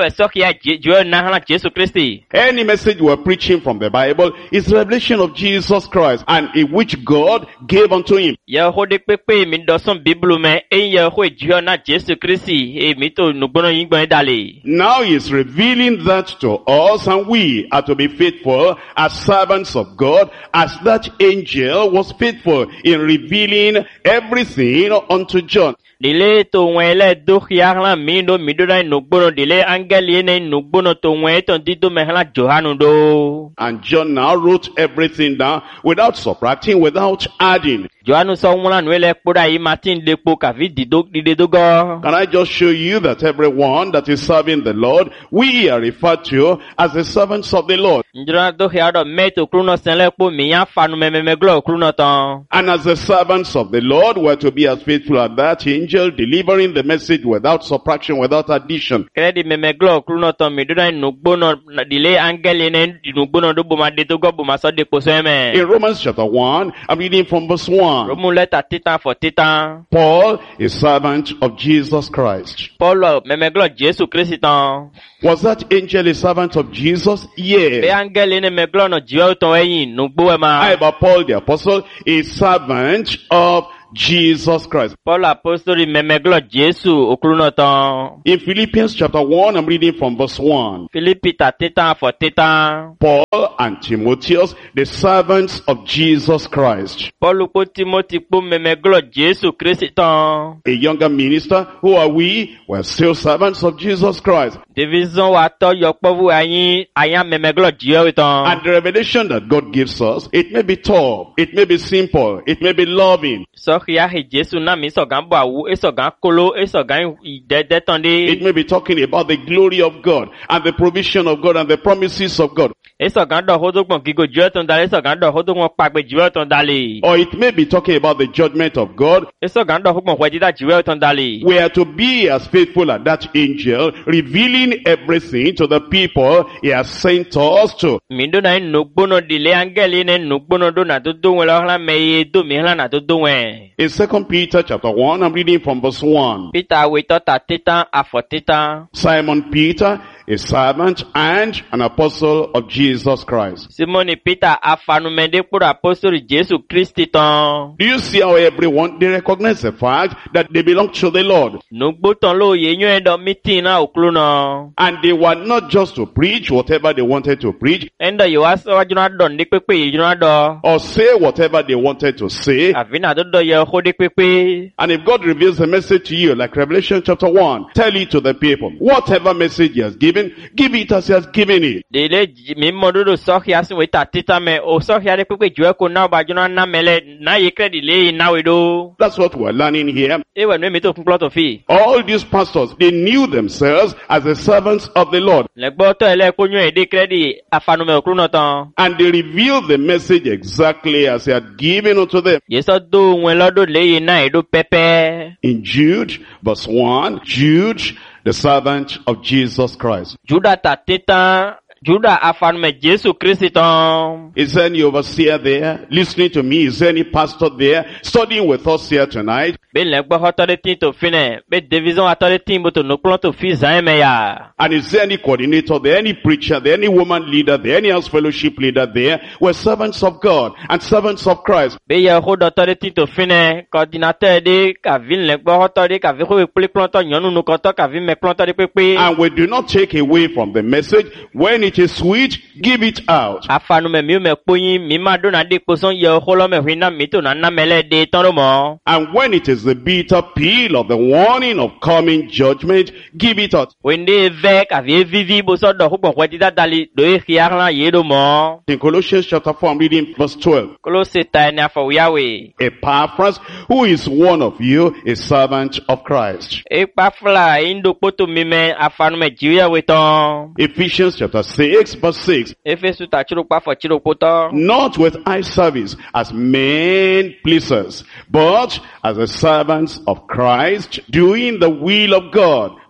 ya Joel na hala Jesu Christi. Any message we're preaching from the Bible is the revelation of Jesus Christ, and in which God gave unto him. Ya ho de pepe mi do son Bible me e ya ho Joel na Jesu Christi e mi to nugbono yin gbon dale. Now he is revealing that to us, and we are to be faithful as servants of God, as that angel was faithful in revealing everything unto John. Dile to wele do khiarla mi do na nugbono dile angel ne nugbono to we to dido me hala Johanu do. And John now wrote everything down without subtracting, without adding. Johanu so wala nwele kpoda yi Martin depo ka vi dide do go. Can I just show you that everyone that is serving the Lord, we are referred to as the servants of the Lord. Njra do khiado me to kruno senle po mi ya fanu me glo kruno ton. And as the servants of the Lord, we're to be as faithful as that angel, delivering the message without subtraction, without addition. Kredi me glo kruno ton mi do na nugbono dile angel ne nugbono do boma de to go boma so de poseme. In Romans chapter 1, I'm reading from verse 1. Romu letter titan for titan. Paul, a servant of Jesus Christ. Paulo me glo Jesu Christi ton. Was that angel a servant of Jesus? Be Yes. angel ne me glo no jiwa ton eyin nugbo e ma. I, but Paul the apostle, a servant of Jesus Christ. Paul apostoli me glo Jesu okruno ton. In Philippians chapter 1, I'm reading from verse 1. Philippi ta titan for titan. Paul and Timotheus, the servants of Jesus Christ. Paul po Timothy po me glo Jesu Christi ton. A younger minister, who are we? We're still servants of Jesus Christ. Division wa to yopovu ayan me glo jiwa ton. And the revelation that God gives us, it may be tough, it may be simple, it may be loving. So ya he Jesu na mi so gan bo awu e so gan kolo e so gan dede ton de. It may be talking about the glory of God and the provision of God and the promises of God. E so gan do hodogbon gigo jiwa ton dale, e so gan do hodogbon pagbe jiwa ton dale. Or it may be talking about the judgment of God. E so gan do hodogbon wajida jiwa ton dale. We are to be as faithful as that angel, revealing everything to the people he has sent us to. Mi do na nugbono dile angel ne nugbono do na do we la hla me do mi hla na do we. In 2 Peter chapter 1, I'm reading from verse 1. Peter we to ta titan afo titan. Simon Peter, a servant and an apostle of Jesus Christ. Simon Peter afanu me de pour apostle Jesu Christi ton. Do you see how everyone, they recognize the fact that they belong to the Lord? Nugbo ton lo ye nyo do meeting na okluno. And they were not just to preach whatever they wanted to preach, Enda yo aso wajuna don de pepe ye juna do. or say whatever they wanted to say. Avina do ye ho de pepe. And if God reveals a message to you, like Revelation chapter 1, tell it to the people. Whatever message he has given, give it as he has given it. Dele mi modudo so ya sin we ta titan me o so ya de pepe jwe ko na ba juna na mele na ye credit le na we do. That's what we're learning here. E we no mi to fun plot of e. All these pastors, they knew themselves as the servants of the Lord. Le gbo to ele ko nyo e de credit afanu me okluno ton. And they revealed the message exactly as he had given unto them. Yeso do won lodo le ye na e do pepe. In Jude, verse 1, Jude, the servant of Jesus Christ. Juda ta titan. Juda afanu me Jesu Christi ton. Is there any overseer there listening to me? Is there any pastor there studying with us here tonight? Be le gbo hotore tin to fine. Be division atore tin bo to no plan to fi zan me ya. And is there any coordinator there, any preacher there, any woman leader there, any house fellowship leader there? We're servants of God and servants of Christ. Be ye ho dotore tin to fine. Coordinateur de ka vin le gbo hotore ka vi ho pli plan to nyonu no ko to ka vi me plan to de pepe. And we do not take away from the message. When it is sweet, give it out. Afanu me mi poyin mi ma do na de poson ye ho lo me hwina mi to na na mele de ton mo. And when it is the bitter pill of the warning of coming judgment, give it out. Wende ve ka vi vivi bo so do ho bon kwati da dali do e khiarla ye do mo. In Colossians chapter 4, I'm reading verse 12. Close ta na for yawe. Epaphras, who is one of you, a servant of Christ. E pa fla indo poto mi me afanu me jiwa we ton. Ephesians chapter 6, verse 6. Efesu ta chiro pa for chiro poto. Not with eye service as men pleasers, but as the servants of Christ, doing the will of God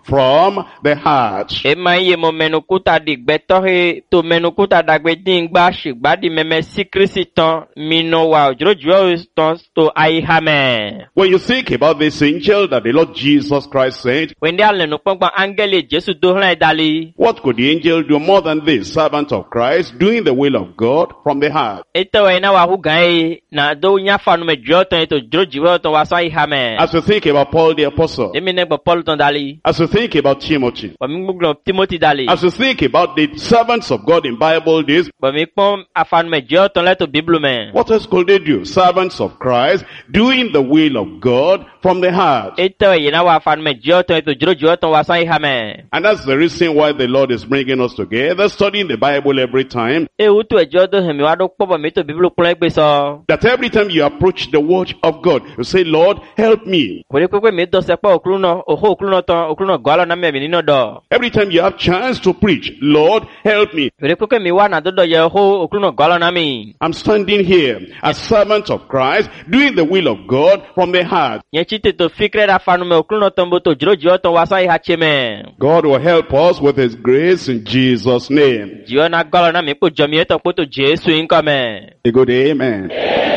from the heart. Ema ye mo menukuta di gbetohe to menukuta dagbe dingba shigba di meme sikrisi ton mino wa ojrojo ton to aihame. When you think about this angel that the Lord Jesus Christ sent, When they are lenukpongba angele Jesu dohlan dali. what could the angel do more than this? Servant of Christ, doing the will of God from the heart. Eto ena wa hugai na do nyafa no mejo ton eto jrojo ton wa so aihame. As you think about Paul the Apostle, Emi negbo Paul ton dali. as you think about Timothy, Ba mi gbuglo Timothy dali. as you think about the servants of God in Bible days, Ba mi pon afan mejo ton leto Bible men. what else could they do? Servants of Christ, doing the will of God from the heart. Eto ena wa afan mejo ton eto jrojo ton wa so aihame. And that's the reason why the Lord is bringing us together, studying the Bible every time, E utu ejo do hemi wa do popo mi to Bible kun egbe so. that every time you approach the word of God, you say, Lord, help me. Kore pepe mi do sepo okruno oho okruno ton okruno gwalo na me nino do. Every time you have chance to preach, Lord, help me. Kore pepe mi wa na do ye oho okruno gwalo na mi. I'm standing here as servant of Christ, doing the will of God from the heart. Nye chite to fikre da fanu me okruno ton bo to jrojo ton wa so ihache me. God will help us with His grace in Jesus' name. Jiyo na gwalo na mi po jomi eto po to Jesu inko me. A good amen.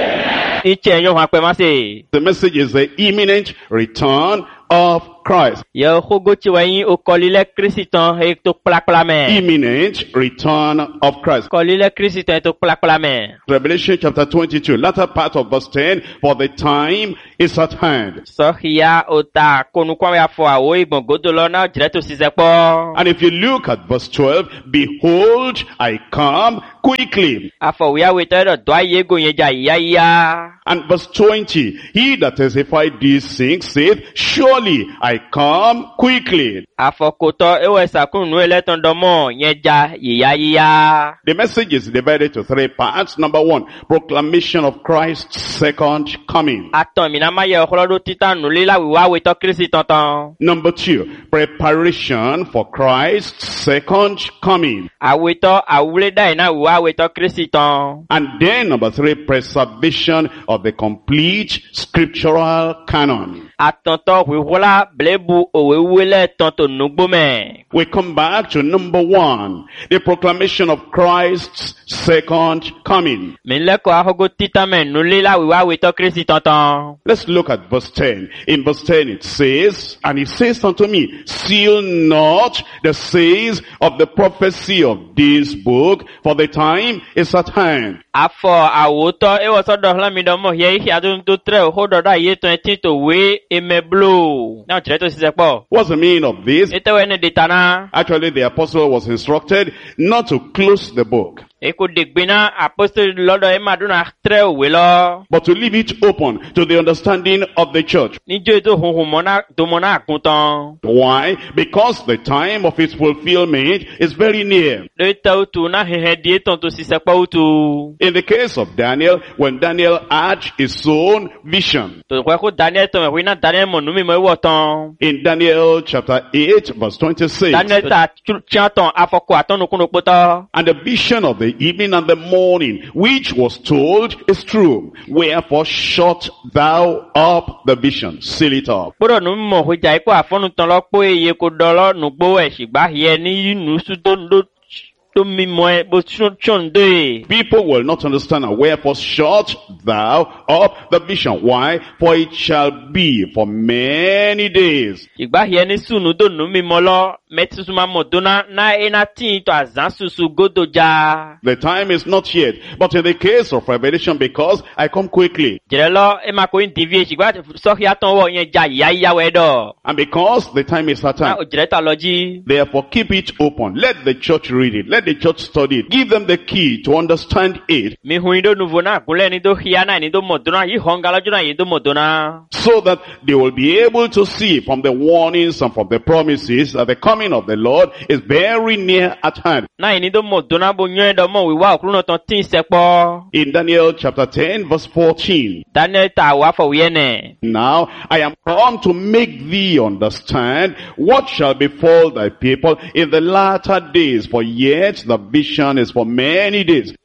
Iche nyo hwa pe ma se. The message is the imminent return of Christ. Ye oho gochi wa yin o kolile Kristiton e to plakpla me. Imminent return of Christ. Kolile Kristiton e to plakpla me. Revelation chapter 22, latter part of verse 10, for the time is at hand. So hiya ota konu kwa ya fo awo ibon godolo na jire to sise po. And if you look at verse 12, behold, I come quickly. Afọ wia weta do do aye go yen ja iya. And verse 20, he that testified these things saith, surely I come quickly. Afọ koto ewe sakun nu eleton domo yen ja iya. The message is divided to three parts. Number one, proclamation of Christ's second coming. Aton mi na ma ye oholodo titan nu lila wiwa weto Kristi tonton. Number two, preparation for Christ's second coming. Aweto awule dai na wiwa weto Kristi ton. And then number three, preservation of the complete scriptural canon. Atonto wiwola blebu owewele tonto nugbo me. We come back to number one, the proclamation of Christ's second coming. Min leko ahogo titan men nu lila wiwa weto Kristi tonton. Let's look at verse 10. In verse 10 it says, and he says unto me, seal not the sayings of the prophecy of this book, for the time is at hand. Afọ awoto ewo so do hla mi do mo ye hi adun to tre ho do da ye to etin to we emeblo. Na jire to sise po. What's the meaning of this? Ete we ne ditana. Actually, the apostle was instructed not to close the book, Eko degbina apostle lodo e maduna tre we lo. but to leave it open to the understanding of the church. Ni jo to honhon mona do mona akuntan. Why? Because the time of its fulfillment is very near. Le ta tu na hehe die ton to sise po tu. In the case of Daniel, when Daniel had his own vision, To kwa ko Daniel to me wina Daniel mo nu mi mo wo ton. in Daniel chapter 8 verse 26, Daniel ta chanton afoko aton nu kuno poto. and the vision of the evening and the morning, which was told, is true. Wherefore shut thou up the vision, seal it up. Boro nu mo ho ja ipo afonu ton lo po eye ko dolo nu gbo e sigba hie ni nu su to mi mo e bo chon de. People will not understand, and wherefore shut thou up the vision. Why? For it shall be for many days. Igba hie ni sunu do nu mi mo lo meti ma mo dona na ena tin to azan susu godo ja. The time is not yet, but in the case of Revelation, because I come quickly, Jere lo e ma ko indivie sigba so hia ton wo yen ja iya we do. and because the time is at Na hand, o jere ta loji. therefore keep it open. Let the church read it. Let the church study it. Give them the key to understand it, Mi hu do nouveau na gule ni do hia na ni do modona yi honga lo jona yi do modona. so that they will be able to see from the warnings and from the promises that the coming of the Lord is very near at hand. Na yi ni do modona bo nyen do mo wiwa okruno ton tin sepo. In Daniel chapter 10 verse 14, Daniel ta wa fo wiene. now I am come to make thee understand what shall befall thy people in the latter days, for yet the vision is for many days.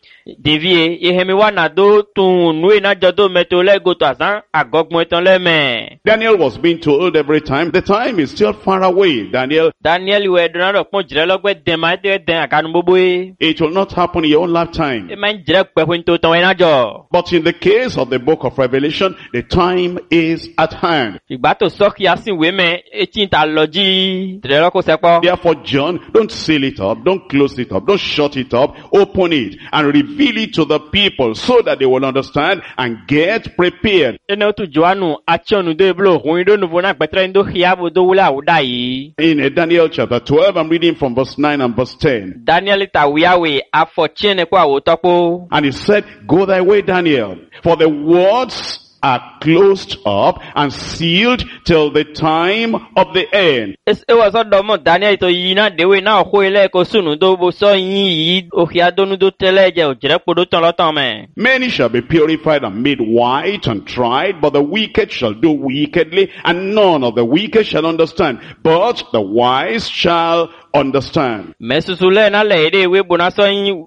Devie, yehemi wana do tun nue na jodo metole goto azan agogmo etan leme. Daniel was being told every time, the time is still far away, Daniel. Daniel we donado pon jire logbe den ma te den akanu bobo e. It will not happen in your own lifetime. E man jire pe fun to ton ena jo. But in the case of the book of Revelation, the time is at hand. Igba to soki asin we me etin ta loji. Jire lo ko sepo. Therefore, John, don't seal it up, don't close it up, don't shut it up, open it and reveal it to the people so that they will understand and get prepared. Ene otu Joanu achionu do eblo hun do nuvo na petre ndo hiabo do wula udai. In Daniel chapter 12, I'm reading from verse 9 and verse 10. Daniel ta wiawe afo chene kwa wotopo. And he said, go thy way, Daniel, for the words are closed up and sealed till the time of the end. It was a domo Daniel to yina dewe na okoele ko sunu do bo so yin yi ohiadonu do teleje ojire podo ton lotan me. Many shall be purified and made white and tried, but the wicked shall do wickedly, and none of the wicked shall understand, but the wise shall understand. Mesusule na lede we bonaso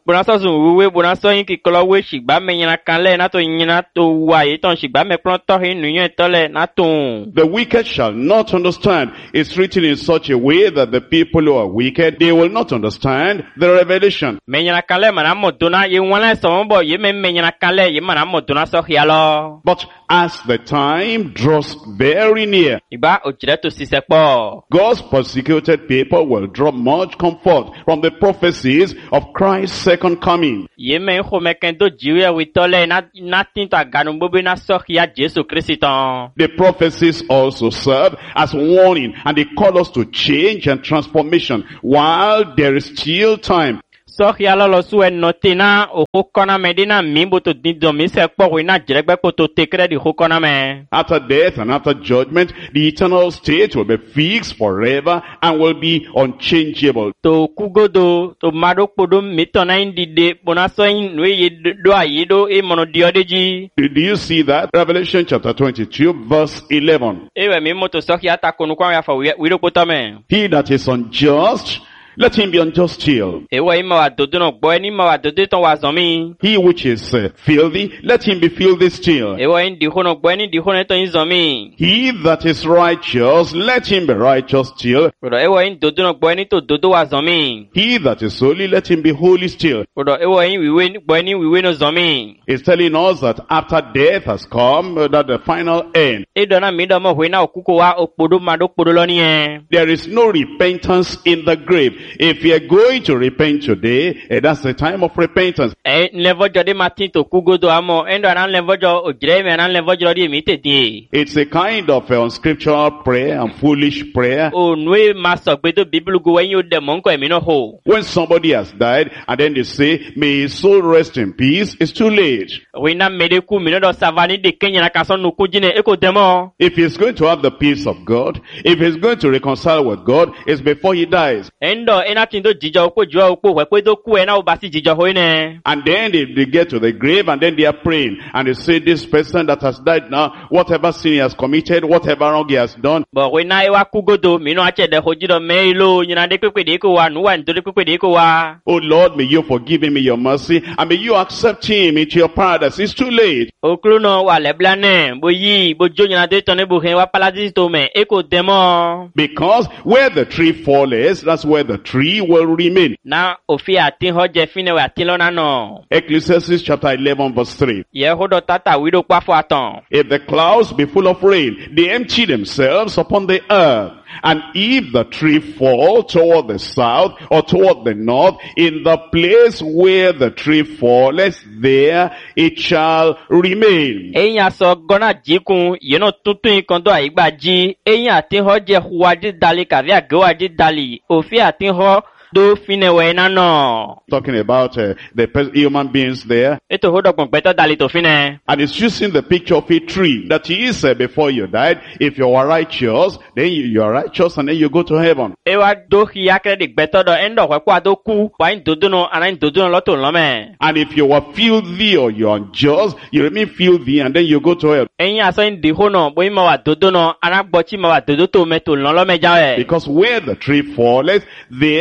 sun we bonaso yin kikolo we shigba me yin kan le na to yin na to wa yi ton shigba me pron to hin nu yin tole na tun. The wicked shall not understand. It's written in such a way that the people who are wicked, they will not understand the revelation. Me yin kan le mana moduna yi wala so bo yi me yin kan le yi mana moduna so hialo. But as the time draws very near, Iba ojire to sisepo. God's persecuted people will draw much comfort from the prophecies of Christ's second coming. Yeme homekendo jiwe witole na tinta ganumbobe na sokia Jesu Christo. The prophecies also serve as warning, and they call us to change and transformation while there is still time. Sokia lolo suwe notina okona medina mimbo to didomi se po na jiregbe ko to tekre di hokona me. After death and after judgment, the eternal state will be fixed forever and will be unchangeable. To kugodo to mado podo mitona indide bonaso in we do ayido e mono diodeji. Do you see that? Revelation chapter 22 verse 11. Ewe mimo to sokia ta konu kwa ya fa wido potame. He that is unjust, let him be unjust still. Ewe ima wa dodo no gbo eni ma wa dodo ton wa zomi. He which is filthy, let him be filthy still. Ewe in di hono gbo eni di hono ton zomi. He that is righteous, let him be righteous still. Odo ewe in dodo no gbo eni to dodo wa zomi. He that is holy, let him be holy still. Odo ewe in wiwe gbo eni wiwe no zomi. It's telling us that after death has come, that the final end. Edo na mi do mo hwe na okuko wa opodo mado podo lo ni e. There is no repentance in the grave. If you are going to repent today, that's the time of repentance. Levo jode matin to kugodo amo endo anan levo jo ojire me anan levo jo di mi tedi. It's a kind of unscriptural prayer and foolish prayer. O nwe maso gbe to Bible go wen yo de monko emi no ho. When somebody has died and then they say, may his soul rest in peace, it's too late. We na medeku mi no do savani de Kenya na kaso no kujine eko demo. If he's going to have the peace of God, if he's going to reconcile with God, it's before he dies. Endo ena tindo jijo opo jo opo we pe do ku ena obasi jijo ho ne. And then they get to the grave and then they are praying and they say, this person that has died now, whatever sin he has committed, whatever wrong he has done. But we na ewa kugodo mi no ache de hojido me lo nyina de pepe de ko wa nu wa ndo de pepe de ko wa. Oh Lord, may you forgive him in your mercy and may you accept him into your paradise. It's too late. Oklu no wa leblane bo yi bo jo nyina de tone bo hen wa paladis to me eko demo. Because where the tree falls, that's where the tree will remain. Na ofi atin ho je fine we atin lo na no. Ecclesiastes chapter 11 verse 3. Ye hodo tata wido kwa fo aton. If the clouds be full of rain, they empty themselves upon the earth. And if the tree fall toward the south or toward the north, in the place where the tree falleth, there it shall remain. Eyin so gona jikun ye no tutun kan do aigba ji. Eyin atin ho je huwaji dali kavi agwaji dali. Ofi atin ho do fine we na no. Talking about the human beings there. Eto hodo gbon peto dali to fine. And it's using the picture of a tree that is before you died. If you are righteous, then you are righteous and then you go to heaven. Ewa do hiakre de beto do endo kwe kwa do ku wa indodono ana indodono loto lome. And if you were filthy or you are unjust, you remain filthy and then you go to hell. Eyin aso indi hono bo ima wa dodono ana gbochi ma wa dodo to me to lome jawe. Because where the tree falleth, there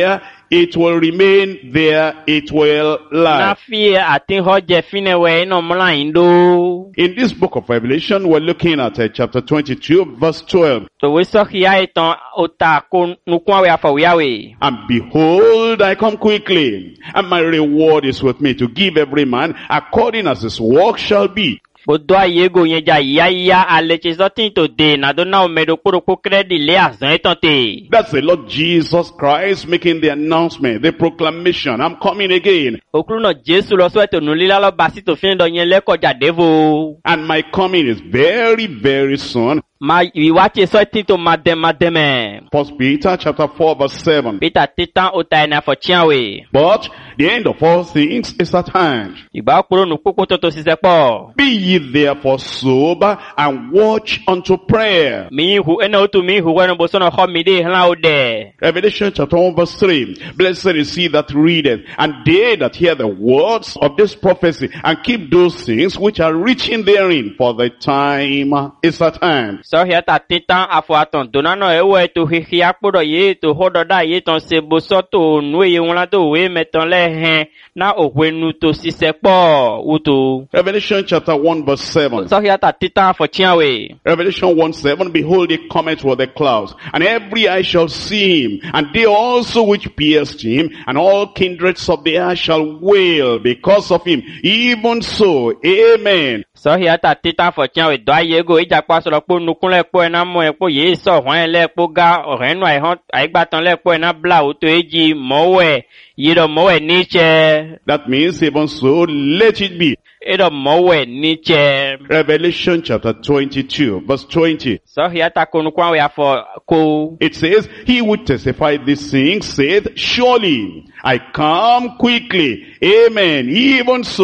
it will remain there, it will Na lie. fi ati ho je fine we ino mla indo. In this book of Revelation, we're looking at chapter 22, verse 12. To we so kia iton ota ko nukwa we afa we. And behold, I come quickly, and my reward is with me to give every man according as his work shall be. Bodo ayego yen ja ya aleche zotin to de na do na o medo kuro ko credit le azan etante. That's the Lord Jesus Christ making the announcement, the proclamation, I'm coming again. Okuru no Jesu lo so eto nulila lo basi to fin do yen le ko jadevo. And my coming is very, very soon. Ma iwache so tinto mademe. 1 Peter chapter 4 verse 7. Peter titan ota na fo chianwe. But the end of all things is at hand. Igba okuro nu popo to sise po. Be ye therefore sober and watch unto prayer. Mi hu ena otu mi hu wenu bo so no ho mi de hla ode. Revelation chapter 1 verse 3. Blessed is he that readeth, and they that hear the words of this prophecy, and keep those things which are written therein, for the time is at hand. So here ta titan afo aton donano ewe to hihi akpodo ye to hododa ye ton se boso to nu ye won to we meton le hen na ohwenu to sise po uto. Revelation chapter 1 verse 7. So here ta titan afo chianwe. Revelation 1:7, behold, he cometh with the clouds, and every eye shall see him, and they also which pierced him, and all kindreds of the earth shall wail because of him. Even so, amen. So here ta titan afo chianwe do ayego ija pa so po nukunle po ena mo epo ye so hwan le po ga orenu ai hon ai gbatan le po ena bla o to eji mowe yido mowe niche. That means even so, let it be. Ido mowe niche. Revelation chapter 22 verse 20. So here ta konukwa we afo ko. It says, he who testified these things saith, surely I come quickly. Amen. Even so,